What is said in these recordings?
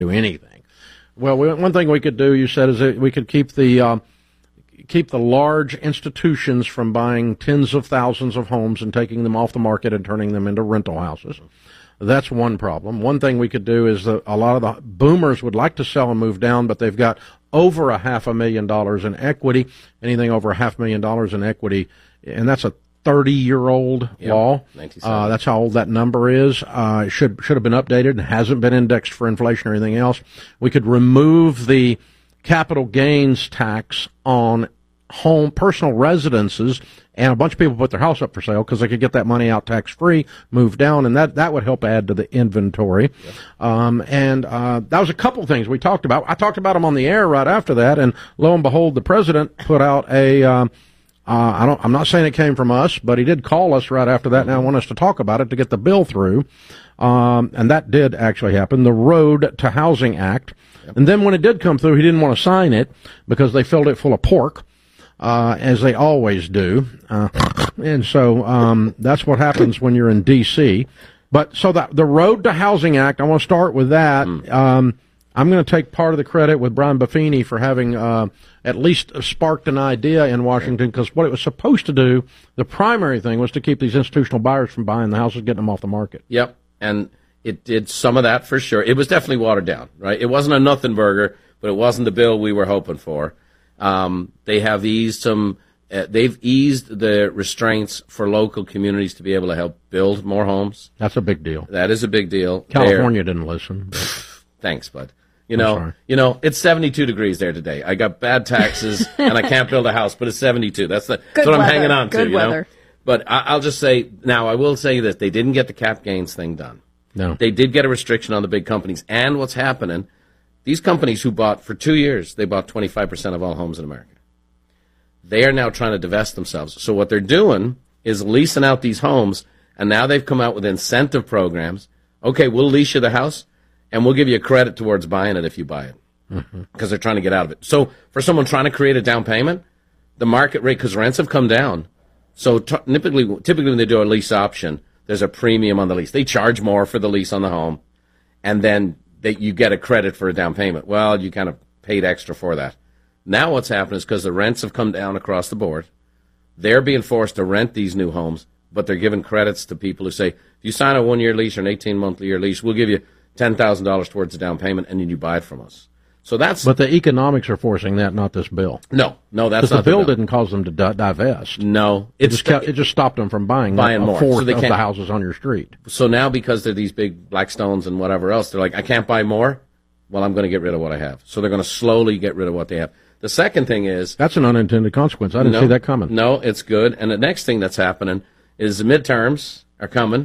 do anything. Well, one thing we could do, you said, is that we could keep the large institutions from buying tens of thousands of homes and taking them off the market and turning them into rental houses. That's one problem. One thing we could do is that a lot of the boomers would like to sell and move down, but they've got over $500,000 in equity, anything over $500,000 in equity, and that's a 30-year-old law. That's how old that number is. It should have been updated and hasn't been indexed for inflation or anything else. We could remove the capital gains tax on personal residences, and a bunch of people put their house up for sale because they could get that money out tax-free, move down, and that would help add to the inventory. That was a couple things we talked about. I talked about them on the air right after that, and lo and behold, the president put out I'm not saying it came from us, but he did call us right after that, and I want us to talk about it to get the bill through. And that did actually happen, the Road to Housing Act. And then when it did come through, he didn't want to sign it because they filled it full of pork, as they always do. And so that's what happens when you're in D.C. But so the Road to Housing Act, I want to start with that. I'm going to take part of the credit with Brian Buffini for having at least sparked an idea in Washington, because what it was supposed to do, the primary thing, was to keep these institutional buyers from buying the houses, getting them off the market. Yep, and it did some of that for sure. It was definitely watered down, right? It wasn't a nothing burger, but it wasn't the bill we were hoping for. They have eased some. They've eased the restraints for local communities to be able to help build more homes. That's a big deal. That is a big deal. California didn't listen. Thanks, bud. You know, it's 72 degrees there today. I got bad taxes and I can't build a house, but it's 72. That's what I'm hanging on to. Good weather. But I'll just say now, I will say this: they didn't get the cap gains thing done. No, they did get a restriction on the big companies. And what's happening? These companies who bought for 2 years, they bought 25% of all homes in America. They are now trying to divest themselves. So what they're doing is leasing out these homes, and now they've come out with incentive programs. Okay, we'll lease you the house, and we'll give you a credit towards buying it if you buy it, because they're trying to get out of it. So for someone trying to create a down payment, the market rate, because rents have come down, so typically when they do a lease option, there's a premium on the lease. They charge more for the lease on the home, and then you get a credit for a down payment. Well, you kind of paid extra for that. Now what's happened is because the rents have come down across the board, they're being forced to rent these new homes, but they're giving credits to people who say, if you sign a 1-year lease or an 18-month-year lease, we'll give you $10,000 towards the down payment, and then you buy it from us. So that's. But the economics are forcing that, not this bill. No, that's not the bill. Didn't cause them to divest. No, it just stopped them from buying more. A fourth of the houses on your street. So now, because they're these big Blackstones and whatever else, they're like, I can't buy more. Well, I'm going to get rid of what I have. So they're going to slowly get rid of what they have. The second thing is, that's an unintended consequence. I didn't see that coming. No, it's good. And the next thing that's happening is the midterms are coming.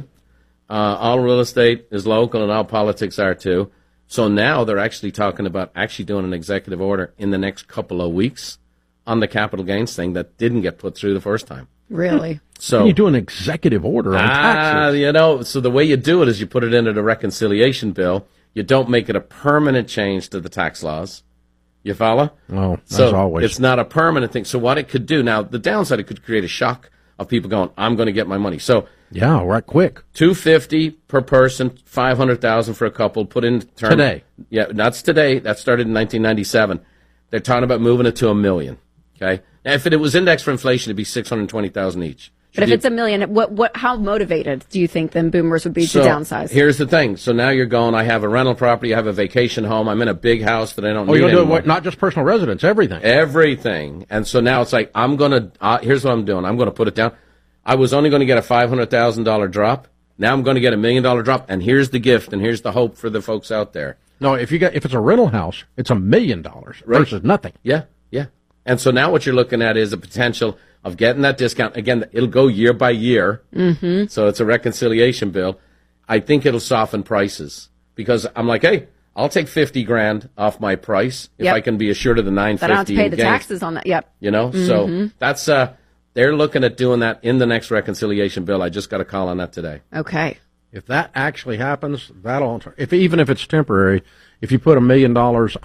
All real estate is local, and all politics are too. So now they're actually talking about doing an executive order in the next couple of weeks on the capital gains thing that didn't get put through the first time. Really? So you do an executive order on taxes. So the way you do it is you put it into the reconciliation bill. You don't make it a permanent change to the tax laws. You follow? Oh, as always. It's not a permanent thing. So what it could do now, the downside, it could create a shock of people going, I'm going to get my money. So yeah, right, quick. $250 per person, $500,000 for a couple. Put in term today. Yeah, that's today. That started in 1997. They're talking about moving it to $1 million. Okay, now if it was indexed for inflation, it'd be $620,000 each. But if it's $1 million, how motivated do you think then boomers would be to downsize? Here's the thing. So now you're going, I have a rental property, I have a vacation home, I'm in a big house that I don't need anymore. Not just personal residence, everything. Everything. And so now it's like, here's what I'm doing. I'm going to put it down. I was only going to get a $500,000 drop. Now I'm going to get $1 million drop. And here's the gift, and here's the hope for the folks out there. No, if it's a rental house, it's $1 million versus nothing. Yeah. And so now what you're looking at is a potential of getting that discount. Again, it'll go year by year. Mm-hmm. So it's a reconciliation bill. I think it'll soften prices because I'm like, hey, I'll take $50,000 off my price if I can be assured of the $950. But I don't have to pay the taxes on that. Yep. So that's they're looking at doing that in the next reconciliation bill. I just got a call on that today. Okay. If that actually happens, even if it's temporary, if you put $1 million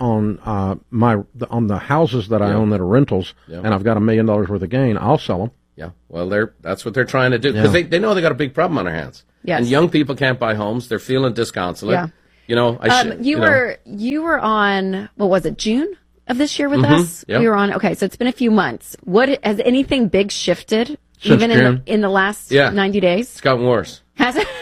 on the houses that I own that are rentals, and I've got $1 million worth of gain, I'll sell them. Yeah, well, that's what they're trying to do because they know they got a big problem on their hands. Yes. And young people can't buy homes; they're feeling disconsolate. Yeah. You know, you were on, what was it, June of this year with us? Yep. We were on, okay, so it's been a few months. Has anything big shifted Since even June? in the last 90 days? It's gotten worse. Has it?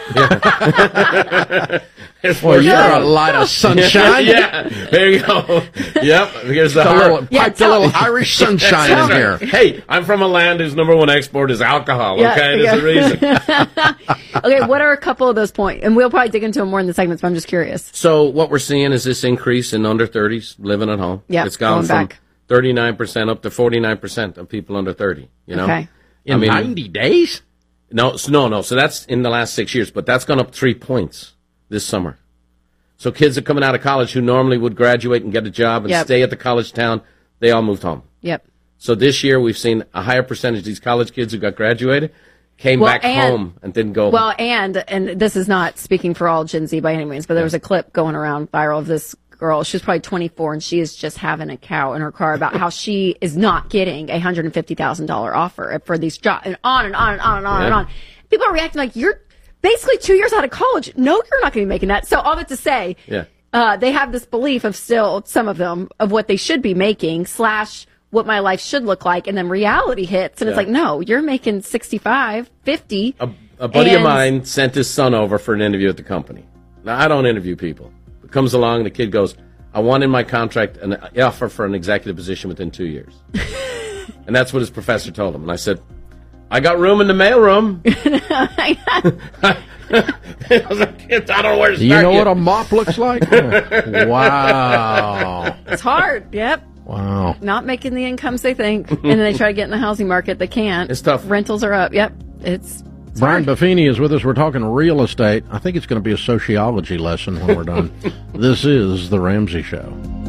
Well, you're a light of sunshine. Yeah, there you go. Yep, here's the tell Irish sunshine in here. Hey, I'm from a land whose number one export is alcohol. Yeah, Okay, there's a reason. Okay, what are a couple of those points? And we'll probably dig into them more in the segments, but I'm just curious. So what we're seeing is this increase in under 30s living at home. Yeah, it's gone going from back. 39% up to 49% of people under 30. You know, Okay. In 90 days? No. So that's in the last 6 years, but that's gone up 3 points this summer. So kids are coming out of college who normally would graduate and get a job and stay at the college town, they all moved home. Yep. So this year we've seen a higher percentage of these college kids who got graduated came back home and didn't go. Well, and this is not speaking for all Gen Z by any means, but there was a clip going around viral of this girl. She's probably 24 and she is just having a cow in her car about how she is not getting a $150,000 offer for these jobs, and on and on and on and on and on. People are reacting like, you're basically 2 years out of college. No, you're not going to be making that. So all that to say, they have this belief of still, some of them, of what they should be making / what my life should look like. And then reality hits and it's like, no, you're making 65, 50. A buddy of mine sent his son over for an interview at the company. Now, I don't interview people. It comes along, the kid goes, I want in my contract an offer for an executive position within 2 years. And that's what his professor told him. And I said, I got room in the mailroom. I was like, I don't know where to start. You know what a mop looks like? Wow. It's hard. Yep. Wow. Not making the incomes they think. And then they try to get in the housing market. They can't. It's tough. Rentals are up. Yep. It's Brian Buffini is with us. We're talking real estate. I think it's going to be a sociology lesson when we're done. This is The Ramsey Show.